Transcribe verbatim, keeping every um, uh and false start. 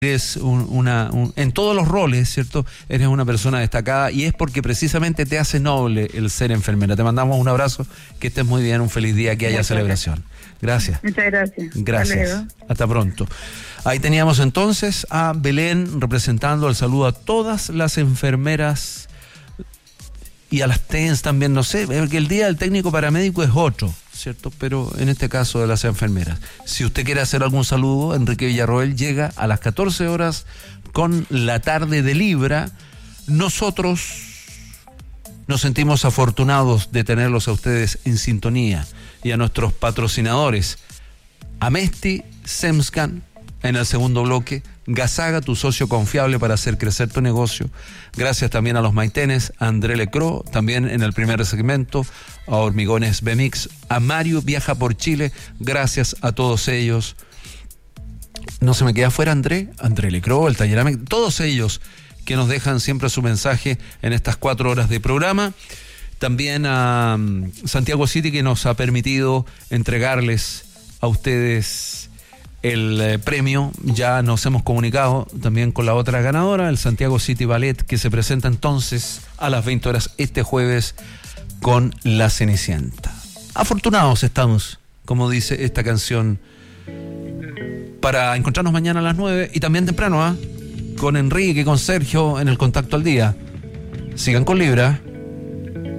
eres un, una, un, en todos los roles, ¿cierto? Eres una persona destacada y es porque precisamente te hace noble el ser enfermera. Te mandamos un abrazo, que estés muy bien, un feliz día, que haya Muchas celebración. Gracias. Muchas gracias. Gracias. Hasta, Hasta pronto. Ahí teníamos entonces a Belén representando el saludo a todas las enfermeras y a las T E N S también, no sé, porque el día del técnico paramédico es otro, ¿cierto? Pero en este caso de las enfermeras. Si usted quiere hacer algún saludo, Enrique Villarroel llega a las catorce horas con la tarde de Libra. Nosotros nos sentimos afortunados de tenerlos a ustedes en sintonía y a nuestros patrocinadores, Amesti, Semscan, en el segundo bloque, Gasaga, tu socio confiable para hacer crecer tu negocio. Gracias también a los Maitenes, a André Lecro, también en el primer segmento, a Hormigones Bemix, a Mario Viaja por Chile. Gracias a todos ellos. No se me queda fuera André, André Lecro, el taller Amec, todos ellos que nos dejan siempre su mensaje en estas cuatro horas de programa. También a um, Santiago City, que nos ha permitido entregarles a ustedes el eh, premio. Ya nos hemos comunicado también con la otra ganadora, el Santiago City Ballet, que se presenta entonces a las veinte horas este jueves con La Cenicienta. Afortunados estamos, como dice esta canción, para encontrarnos mañana a las nueve y también temprano, ¿ah? ¿eh? Con Enrique, con Sergio en el Contacto al Día. Sigan con Libra.